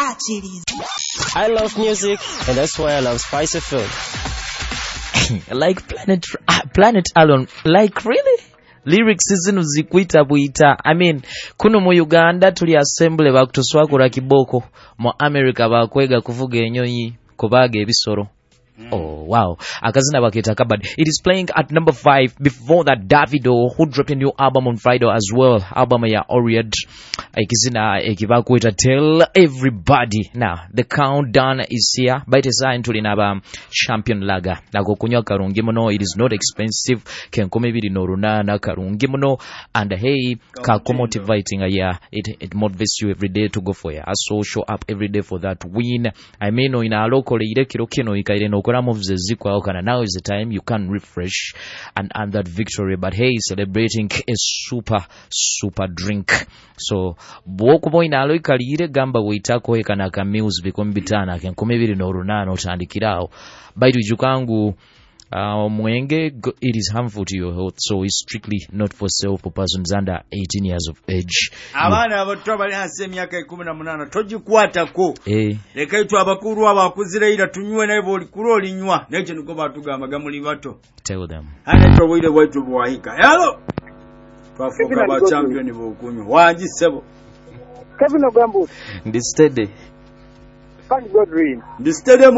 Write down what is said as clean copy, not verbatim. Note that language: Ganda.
I love music, and that's why I love Spice FM. Like Planet Alone, like really? Lyrics zino zikuita buita. I mean, kuno mu Uganda tuli assembly bakutuswakula kiboko, mu America bakwega kuvuga enyonyi kubaga ebisoro. Oh wow, akazina baketa kabad. It is playing at number 5. Before that, Davido, who dropped a new album on Friday as well, album ya Oriad, ikizina ekibakweta Tell Everybody. Now the countdown is here. By the time tulinaba champion laga nako kunywa karungi muno. It is not expensive, kenkome biri no runana karungi muno, and hey kako motivating. It motivates you every day to go for ya so show up every day for that win. I mean no ina local ile kiro kino ikaire no of the zikwa okana. Now is the time you can refresh and that victory. But hey, celebrating a super drink. So bwoko boy nalo ikalire gamba weitako ekana ka meals bikombitana kenkome biri no runano tandikirawo baitu jukangu mwenge. It is harmful to your health, so it's strictly not for sale for persons under 18 years of age. Abana abato bali hasi emyaka 18 togikwatako. Leka itu abakuru abakuzireira tunywe naye bolikuru olinywa n'ekyo niko batugamba gamuli bato. Tell them. Ana tobwire bwaitu bwahika. Hello. Twafuka ba champion bokunywa. Wanji sebo. Kevin Ogambo. Ndi steady. Thank God rain. Ndi steady.